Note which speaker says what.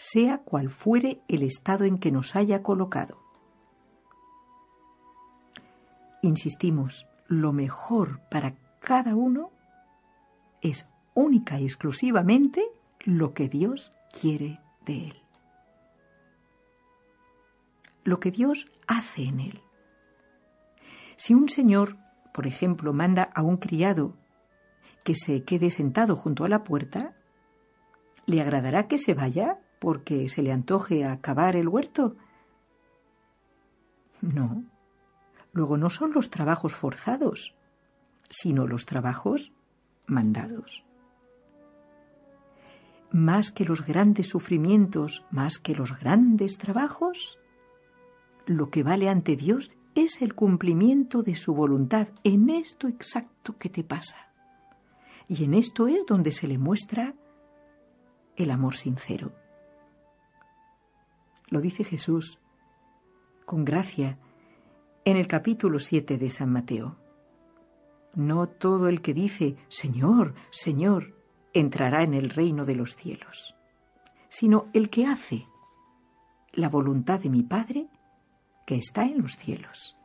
Speaker 1: sea cual fuere el estado en que nos haya colocado. Insistimos, lo mejor para cada uno es única y exclusivamente lo que Dios quiere de él. Lo que Dios hace en él. Si un señor, por ejemplo, manda a un criado que se quede sentado junto a la puerta, ¿le agradará que se vaya porque se le antoje acabar el huerto? No. Luego no son los trabajos forzados, sino los trabajos mandados. Más que los grandes sufrimientos, más que los grandes trabajos, lo que vale ante Dios es el cumplimiento de su voluntad en esto exacto que te pasa. Y en esto es donde se le muestra el amor sincero. Lo dice Jesús con gracia en el capítulo 7 de San Mateo. No todo el que dice Señor, Señor, entrará en el reino de los cielos, sino el que hace la voluntad de mi Padre que está en los cielos.